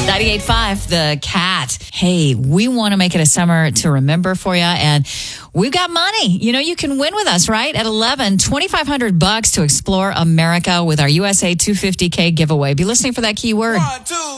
98.5, The Cat. Hey, we want to make it a summer to remember for you, and we've got money. You know, you can win with us, right? At 11, $2,500 to explore America with our USA 250K giveaway. Be listening for that keyword. 1, 2.